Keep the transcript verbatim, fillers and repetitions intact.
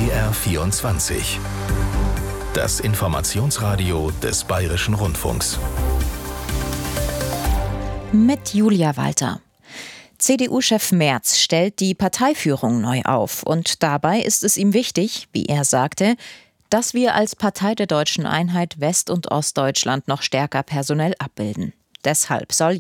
B R vierundzwanzig. Das Informationsradio des Bayerischen Rundfunks. Mit Julia Walter. C D U-Chef Merz stellt die Parteiführung neu auf. Und dabei ist es ihm wichtig, wie er sagte, dass wir als Partei der Deutschen Einheit West- und Ostdeutschland noch stärker personell abbilden. Deshalb soll